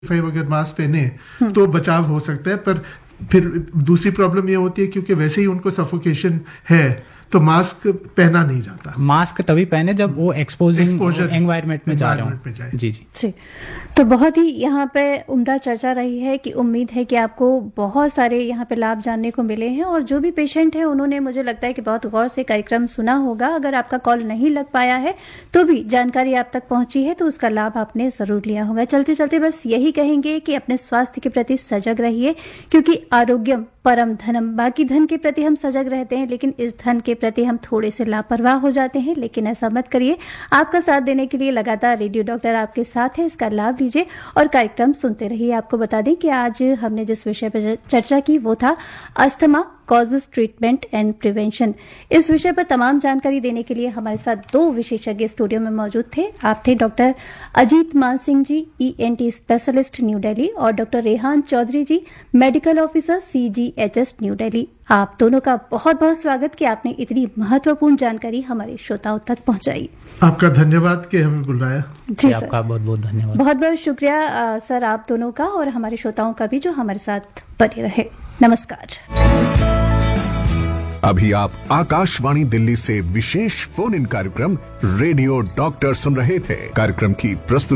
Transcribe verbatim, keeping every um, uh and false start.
Five अगर mask पहने तो बचाव हो सकता है, पर फिर दूसरी प्रॉब्लम ये होती है क्योंकि वैसे ही उनको सफोकेशन है तो मास्क पहना नहीं जाता। मास्क तभी पहने जब वो एक्सपोजिंग एनवायरनमेंट में जा रहे हो। जी जी जी तो बहुत ही यहाँ पे उम्दा चर्चा रही है कि उम्मीद है कि आपको बहुत सारे यहाँ पे लाभ जानने को मिले हैं, और जो भी पेशेंट है उन्होंने, मुझे लगता है कि बहुत गौर से कार्यक्रम सुना होगा। अगर आपका कॉल नहीं लग पाया है तो भी जानकारी आप तक पहुंची है तो उसका लाभ आपने जरूर लिया होगा। चलते चलते बस यही कहेंगे कि अपने स्वास्थ्य के प्रति सजग रहिए, क्योंकि आरोग्यम परम धनम। बाकी धन के प्रति हम सजग रहते हैं लेकिन इस धन के प्रति हम थोड़े से लापरवाह हो जाते हैं, लेकिन ऐसा मत करिए। आपका साथ देने के लिए लगातार रेडियो डॉक्टर आपके साथ है, इसका लाभ लीजिए और कार्यक्रम सुनते रहिए। आपको बता दें कि आज हमने जिस विषय पर चर्चा की वो था asthma causes, treatment and prevention. इस विषय पर तमाम जानकारी देने के लिए हमारे साथ दो विशेषज्ञ स्टूडियो में मौजूद थे। आप थे डॉक्टर अजीत मान Singh ji, E N T specialist new Delhi, और डॉक्टर रेहान चौधरी जी, मेडिकल ऑफिसर सी जी एच एस न्यू दिल्ली। आप दोनों का बहुत बहुत स्वागत कि आपने इतनी महत्वपूर्ण जानकारी हमारे श्रोताओं तक पहुंचाई। आपका धन्यवाद कि हमें बुलाया। जी आपका बहुत बहुत धन्यवाद। बहुत बहुत शुक्रिया आ, सर आप दोनों का, और हमारे श्रोताओं का भी जो हमारे साथ बने रहे। नमस्कार। अभी आप आकाशवाणी दिल्ली से विशेष फोन इन कार्यक्रम रेडियो डॉक्टर सुन रहे थे। कार्यक्रम की प्रस्तुति